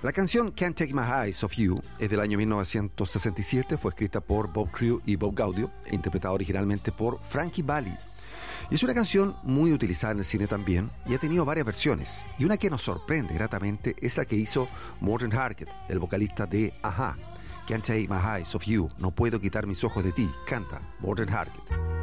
La canción Can't Take My Eyes Off You es del año 1967, fue escrita por Bob Crue y Bob Gaudio e interpretada originalmente por Frankie Valli. Y es una canción muy utilizada en el cine también y ha tenido varias versiones. Y una que nos sorprende gratamente es la que hizo Morten Harket, el vocalista de A-ha. Can't Take My Eyes Off You, no puedo quitar mis ojos de ti, canta Morten Harket.